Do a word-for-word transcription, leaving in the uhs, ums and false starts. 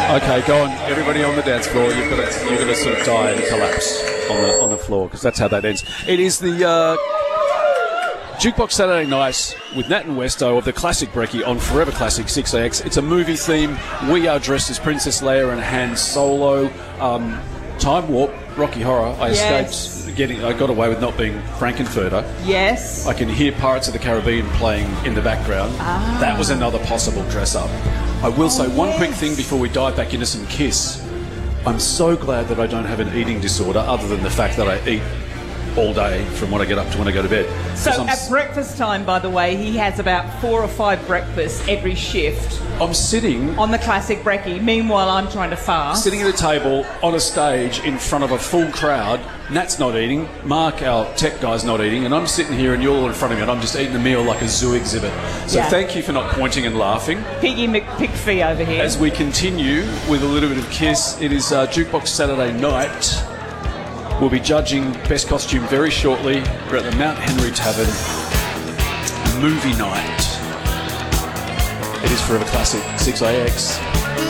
Okay, go on. Everybody on the dance floor, you've got to, you've got to sort of die and collapse on the on the floor, because that's how that ends. It is the uh, Jukebox Saturday Night with Nat and Westo of the Classic Brekkie on Forever Classic six A X. It's a movie theme. We are dressed as Princess Leia and Han Solo. Um, Time Warp, Rocky Horror. I Yes. escaped getting. I got away with not being Frankenfurter. Yes. I can hear Pirates of the Caribbean playing in the background. Ah. That was another possible dress-up. I will say one yes. quick thing before we dive back into some Kiss. I'm so glad that I don't have an eating disorder, other than the fact that I eat all day from when I get up to when I go to bed. So 'Cause I'm, at breakfast time, by the way, he has about four or five breakfasts every shift I'm sitting on the Classic Brekkie. Meanwhile, I'm trying to fast. sitting at a table on a stage in front of a full crowd. Nat's not eating, Mark, our tech guy's not eating, and I'm sitting here and you're all in front of me and I'm just eating a meal like a zoo exhibit. So Yeah. thank you for not pointing and laughing. Piggy McPickfee over here. As we continue with a little bit of Kiss, it is uh, Jukebox Saturday Night. We'll be judging Best Costume very shortly. We're at the Mount Henry Tavern movie night. It is Forever Classic six A X.